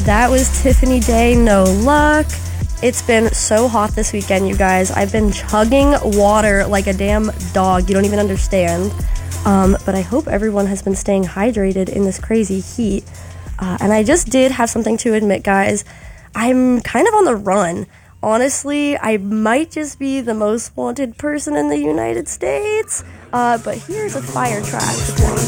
That was Tiffany Day, No Luck. It's been so hot this weekend, you guys. I've been chugging water like a damn dog. You don't even understand. But I hope everyone has been staying hydrated in this crazy heat. And I just did have something to admit, guys. I'm kind of on the run. Honestly, I might just be the most wanted person in the United States. But here's a fire track to play.